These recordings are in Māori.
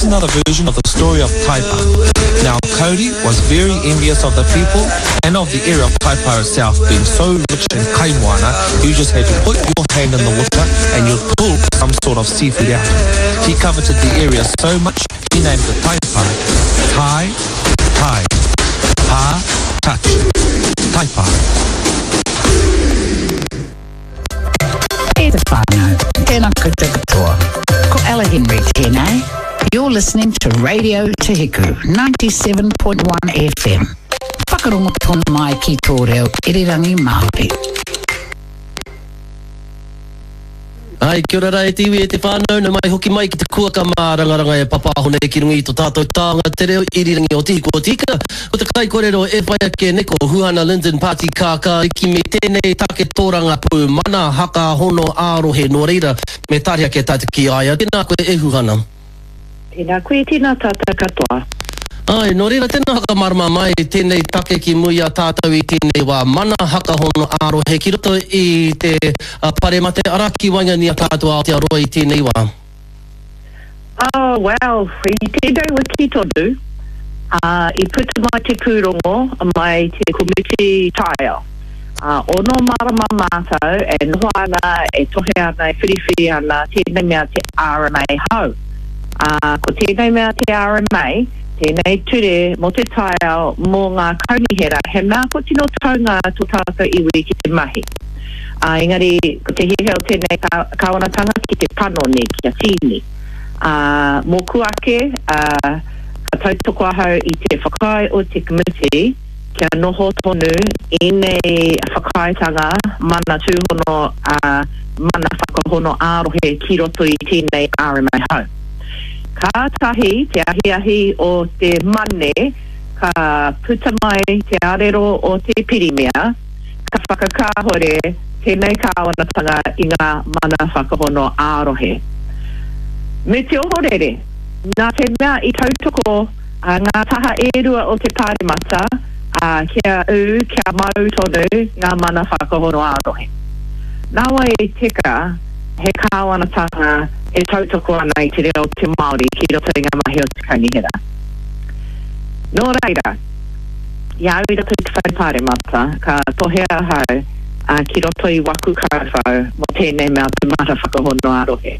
another version of the story of Taipa. Now, Cody was very envious of the people and of the area of Taipa itself being so rich in kaimoana. You just had to put your hand in the water and you'd pull some sort of seafood out. He coveted the area so much, he named the Taipa Tai, Pa, Touch, Taipa. E te whānau, tēnā koutou katoa. Ko Ella Henry tēnei. You're listening to Radio Te Hiku, 97.1 FM. Whakarongo tonu mai ki tō reo, Irirangi Māori. Ai, kia ora rai tiwi e te whānau, na mai hoki mai ki te kuaka mā rangaranga e papahone ki rungi tō tātou tāonga te reo Irirangi o Tiko o Tika. O te kai kōrero e whai ake neko Huana Linden Party kāka ki me tēnei take tōranga pū mana haka hono ārohe no reira me tāria ke tātou ki aia. Tēnā koe e Huana. Tēnā koe tēnā tātou katoa. Ai, no reira tēnā haka marama mai tēnei take ki muia tātou i tēnei wā mana haka hono ārohe ki roto i te pare mate araki wainga ni a tātou Aotearoa i tēnei wā. Oh, well, i tēnei wa ki tonu, i puta mai te kūrongo mai te komiti taia. Ono marama mātou e noho ana e tohe ana e whiriwhiri ana tēnei mea te RMA hau. Ko tēnei mea te RMA, tēnei ture mo te taia mō ngā kaunihera, he mea ko tino taunga tō tātou iwi ki te mahi. Engari, ko te hiheo tēnei kawanatanga ki te panoni, ki a tini. Mō kuake, ka tautoko ahau i te whakai o te committee, kia noho tonu i nei whakaitanga mana tūhono, mana whakahono ārohe ki roto i tēnei RMA hau. Ka tahi te ahi o te mane, ka puta mai te arero o te pirimea, ka whakakāhore tēnei kāwanatanga i ngā mana whakahono ārohe. Me te ohorere, nā te mea i tautoko ngā taha erua o te pāremata, kia mau tonu ngā mana whakahono ārohe. Nāwa e tika, he kāwanatanga e tautoko ana i te reo te Māori ki roto i ngā mahi o te kaunihera. Nō reira, i aui roto i te whaipāremata, ka tohea hau ki roto i waku karawhau mo tēnei mea te mara whakahono arohe.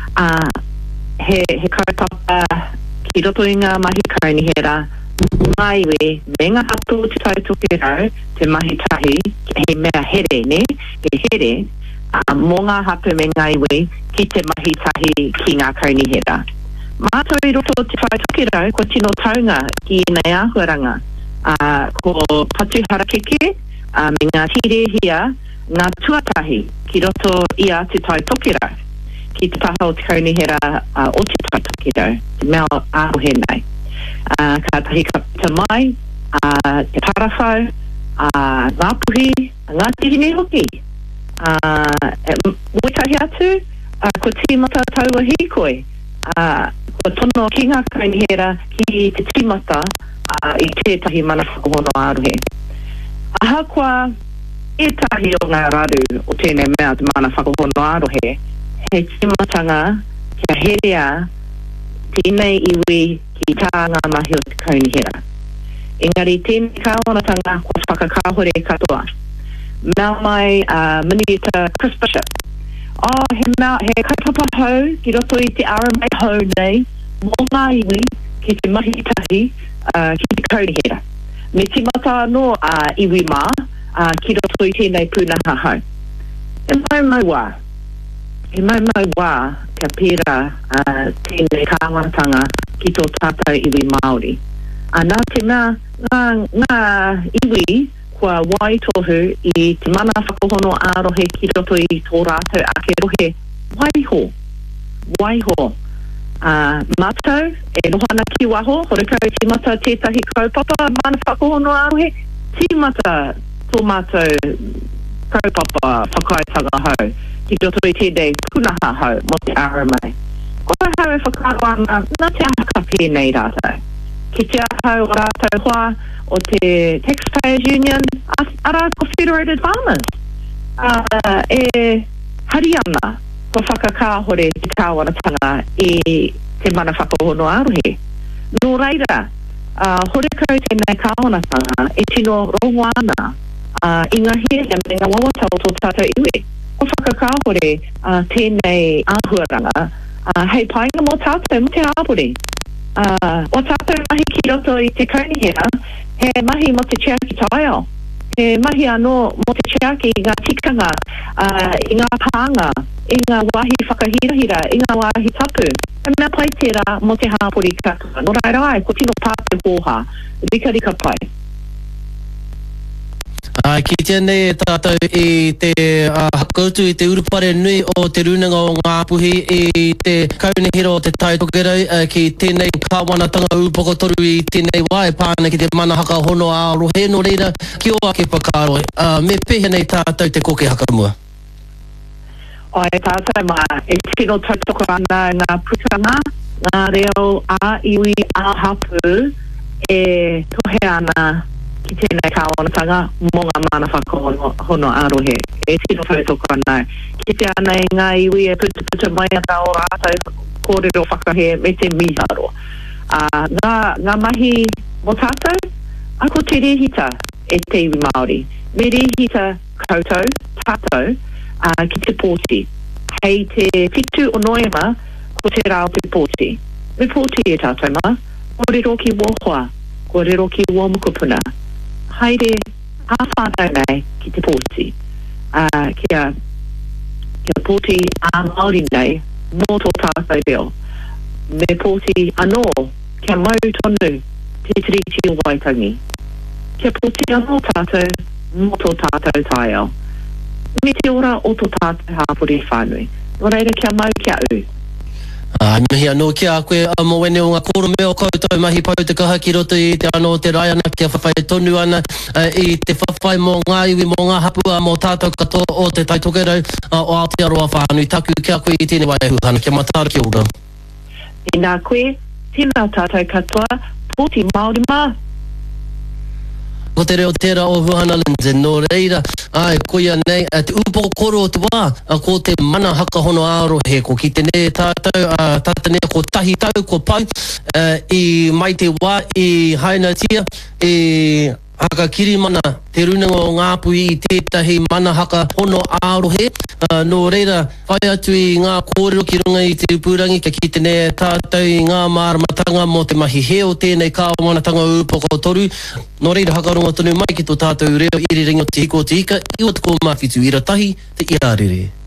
He kaupapa ki roto i ngā mahi kaunihera, maiwe, me ngā hatu te tautoke rau, te mahi tahi, he mea here, ne? He here, mō ngā hatu me ngā iwi ki te mahi tahi ki ngā kaunihera. Mātou i roto te whaitoki rau, ko tino taunga ki nei āhuaranga. Ko patu harakeke, me ngā tirehia, ngā tuatahi ki roto ia te taitoki rau. Ki te taha o te kaunihera o te taitoki rau, te mea ārohe nei. Ka tahi ka pita mai, te parawhau, ngā puhi, ngā tihine hoki. Moitahi atu, ko tīmata taua hikoi, ko tono ki ngā kaunihera ki te tīmata i tētahi mana whakahono ārohe. Ahakoa, etahi o ngā raru o tēnei mea te mana whakahono ārohe, he tīmatanga kia herea tēnei iwi ki tā ngā mahi o te kaunihera. Engari tēnei kāwanatanga ko whakakāhore katoa. Mea mai Minita Chris Bishop. He kaupapa hau ki roto i te RMA hau nei, mō ngā iwi ki te mahi tahi ki te kaunihera. Me tīmata anō iwi mā ki roto i tēnei pūnaha hau. E mai wā kia pēra tēnei kāwanatanga ki tō tātou iwi Māori. Nā te mea ngā iwi kua wai tohu i te mana whakahono ārohe ki roto i tō rātou ake rohe waiho. Mātou e nohana ki waho, horekau tīmata tētahi kaupapa mana whakahono ārohe, tīmata tō mātou kaupapa whakaitanga hau ki roto i tēnei punaha hau mo te RMA. Koe hau e whakaroanga, nā te aka pēnei rātou. Ki te ahau o rātou hoa o te Taxpayers Union, ara ko Federated Farmers. E hari ana ko whakakāhore te kāwanatanga i te mana whakahono arohe. Nō reira, hore kau tēnei kāonatanga e tino rongo ana i ngā hea me ngā wawatau tō tātou iwi. Ko whakakāhore tēnei āhuaranga, hei painga mō tātou mo te āpore. O tātou mahi ki roto i te kaunihera, he mahi mo te chiaki taio. He mahi anō mo te chiaki i ngā tikanga, i ngā pāanga, i ngā wahi whakahirahira, i ngā wahi tapu. E mea pai tērā mo te hāpori katua. Nō rai rai, ko tino pāpe hōha, rika pai. Ki tēnei tātou i te hakautu i te urupare nui o te runanga o ngā puhi i te kaunihira o te taitokerau ki tēnei kāwanatanga upoko toru i tēnei wae pāna ki te mana haka hono a rohe no reira ki o ake pakaro. Me pehe nei tātou te koke hakamua. O e tātou mā, e tino tautoko ana ngā putanga, ngā reo a iwi a hapu e tohe ana ki tēnei kāwanatanga mō ngā mana whakahono arohe. E tino tautoko ana. Ki te ana i ngā iwi e puta mai ata o rātou kōrero whakahe me te miharo. Ngā mahi mō tātou, ako te rehita e te iwi Māori. Me rehita koutou, tātou, ki te pōti. Hei te whitu o noema, ko te rao te pōti. Me pōti e tātou mā, kōrero ki wohoa, kōrero ki womukupuna. Haere, āwhānau nei ki te pōti. Kia pōti a Māori nei, mō tō tātou reo. Me pōti anō, kia mau tonu, te tiriti o Waitangi. Kia pōti anō tātou, mō tō tātou taio. Me te ora o tō tātou hāpori whānui. Nō reira kia mau kia u. Mihi anō ki a koe mo wene o ngā koro mea o koutou mahi pau te kaha ki roto i te anō te rai ana kia whawhai tonu ana i te whawhai mō ngā iwi mō ngā hapua mō tātou katoa o te taitokerau o Aotearoa whānui taku kia koe i tēnei wai huhana kia matāra ki ora. Nā koe, tēnā tātou katoa, pōti Māori mā. Ko te reo tērā o Huhana Lindsay, nō reira, koia nei, te upoko koro o te wā, ko te mana hakahono ārohe, ko ki te ne tātou, tātane ko tahi tau, ko pau, i mai te wā, i hainatia, i haka kiri mana, te runanga o ngāpui i tētahi mana haka hono ārohe, nō reira, whai atu i ngā kōrero ki runga i te upurangi, ka ki te ne tātou i ngā māramatanga mo te mahi heo tēnei kāwanatanga upoko toru, nō reira hakaronga tonu mai ki tō tātou reo iriringi o te hiko o te ika, i o te kō mawhitu ira tahi, te iarere.